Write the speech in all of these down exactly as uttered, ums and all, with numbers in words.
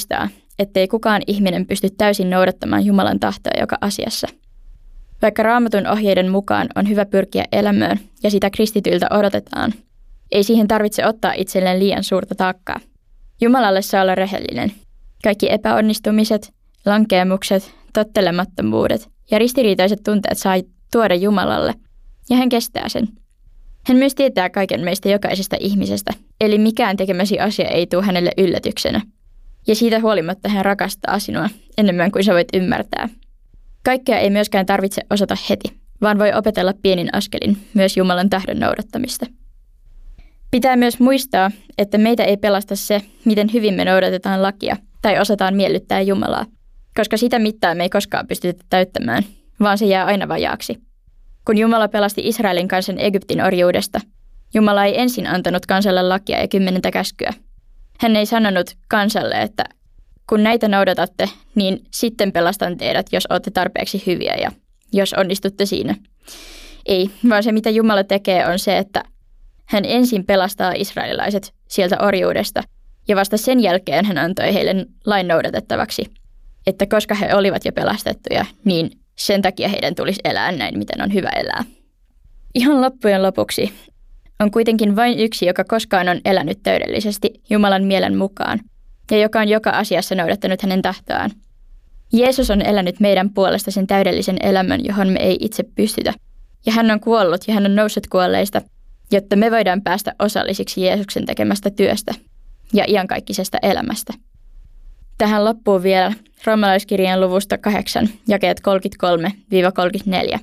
muistaa, ettei kukaan ihminen pysty täysin noudattamaan Jumalan tahtoa joka asiassa. Vaikka Raamatun ohjeiden mukaan on hyvä pyrkiä elämään ja sitä kristityiltä odotetaan, ei siihen tarvitse ottaa itselleen liian suurta taakkaa. Jumalalle saa olla rehellinen. Kaikki epäonnistumiset, lankeemukset, tottelemattomuudet ja ristiriitaiset tunteet saa tuoda Jumalalle, ja hän kestää sen. Hän myös tietää kaiken meistä jokaisesta ihmisestä, eli mikään tekemäsi asia ei tule hänelle yllätyksenä. Ja siitä huolimatta hän rakastaa sinua enemmän kuin sä voit ymmärtää. Kaikkea ei myöskään tarvitse osata heti, vaan voi opetella pienin askelin myös Jumalan tahdon noudattamista. Pitää myös muistaa, että meitä ei pelasta se, miten hyvin me noudatetaan lakia tai osataan miellyttää Jumalaa, koska sitä mittaa me ei koskaan pystytä täyttämään, vaan se jää aina vajaaksi. Kun Jumala pelasti Israelin kansan Egyptin orjuudesta, Jumala ei ensin antanut kansalle lakia ja kymmenentä käskyä. Hän ei sanonut kansalle, että kun näitä noudatatte, niin sitten pelastan teidät, jos olette tarpeeksi hyviä ja jos onnistutte siinä. Ei, vaan se mitä Jumala tekee on se, että hän ensin pelastaa israelilaiset sieltä orjuudesta ja vasta sen jälkeen hän antoi heille lain noudatettavaksi, että koska he olivat jo pelastettuja, niin sen takia heidän tulisi elää näin, miten on hyvä elää. Ihan loppujen lopuksi on kuitenkin vain yksi, joka koskaan on elänyt täydellisesti Jumalan mielen mukaan ja joka on joka asiassa noudattanut hänen tahtoaan. Jeesus on elänyt meidän puolesta sen täydellisen elämän, johon me ei itse pystytä. Ja hän on kuollut ja hän on noussut kuolleista, jotta me voidaan päästä osallisiksi Jeesuksen tekemästä työstä ja iankaikkisesta elämästä. Tähän loppuu vielä Roomalaiskirjeen luvusta kahdeksan, jakeet kolmekymmentäkolme kolmekymmentäneljä.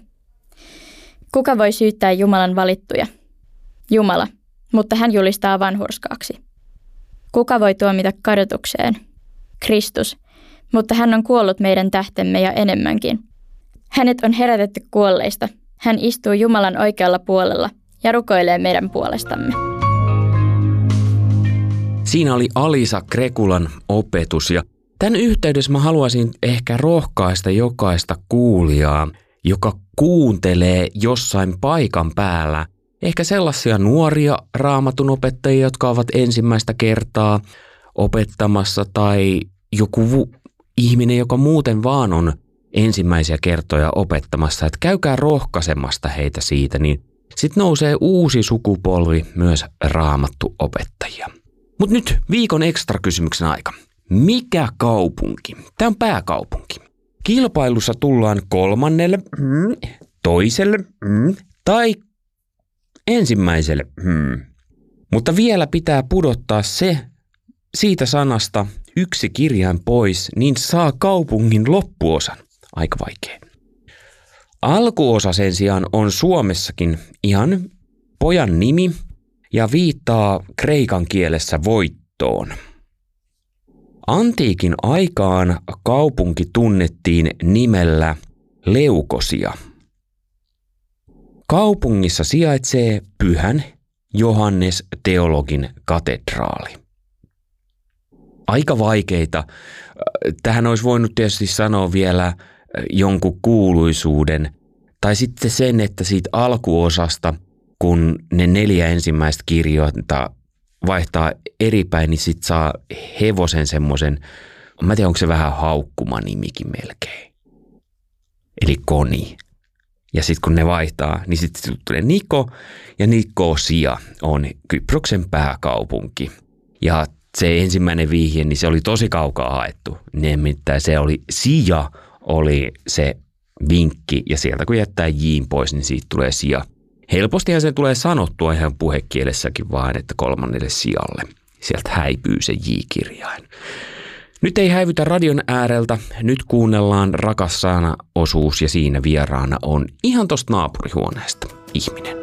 Kuka voi syyttää Jumalan valittuja? Jumala, mutta hän julistaa vanhurskaaksi. Kuka voi tuomita kadotukseen? Kristus, mutta hän on kuollut meidän tähtemme ja enemmänkin. Hänet on herätetty kuolleista. Hän istuu Jumalan oikealla puolella ja rukoilee meidän puolestamme. Siinä oli Alisa Krekulan opetus ja tämän yhteydessä mä haluaisin ehkä rohkaista jokaista kuulijaa, joka kuuntelee jossain paikan päällä, ehkä sellaisia nuoria Raamatun opettajia, jotka ovat ensimmäistä kertaa opettamassa tai joku ihminen, joka muuten vaan on ensimmäisiä kertoja opettamassa, että käykää rohkaisemasta heitä siitä, niin sitten nousee uusi sukupolvi myös Raamattu-opettajia. Mutta nyt viikon ekstra kysymyksen aika. Mikä kaupunki? Tämä on pääkaupunki. Kilpailussa tullaan kolmannelle, mm, toiselle mm, tai ensimmäiselle. Mm. Mutta vielä pitää pudottaa se siitä sanasta yksi kirjain pois, niin saa kaupungin loppuosan. Aika vaikea. Alkuosa sen sijaan on Suomessakin ihan pojan nimi ja viittaa kreikan kielessä voittoon. Antiikin aikaan kaupunki tunnettiin nimellä Leukosia. Kaupungissa sijaitsee Pyhän Johannes teologin katedraali. Aika vaikeita. Tähän olisi voinut tietysti sanoa vielä jonkun kuuluisuuden tai sitten sen, että siitä alkuosasta, kun ne neljä ensimmäistä kirjoita vaihtaa eri päin, niin sitten saa hevosen semmoisen, mä en tiedä, onko se vähän haukkuma nimikin melkein. Eli Koni. Ja sitten kun ne vaihtaa, niin sitten tulee Niko ja Nikosia on Kyproksen pääkaupunki. Ja se ensimmäinen vihje, niin se oli tosi kaukaa haettu. Nimittäin se oli Sija, oli se vinkki ja sieltä kun jättää jiin pois, niin siitä tulee Sija. Helpostihan se tulee sanottua ihan puhekielessäkin vaan, että kolmannelle sijalle. Sieltä häipyy se J-kirjain. Nyt ei häivytä radion ääreltä. Nyt kuunnellaan Rakas sana -osuus ja siinä vieraana on ihan tosta naapurihuoneesta ihminen.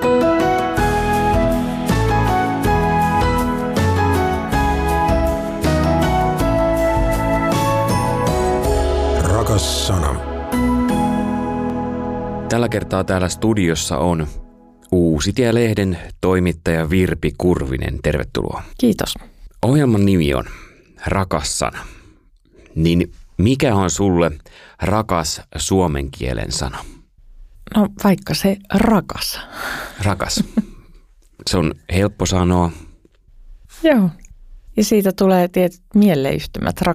Rakas sana. Tällä kertaa täällä studiossa on Uusitie-lehden toimittaja Virpi Kurvinen. Tervetuloa. Kiitos. Ohjelman nimi on Rakas sana. Niin mikä on sulle rakas suomen kielen sana? No vaikka se rakas. Rakas. Se on helppo sanoa. Joo. Ja siitä tulee tietyt mieleyhtymät.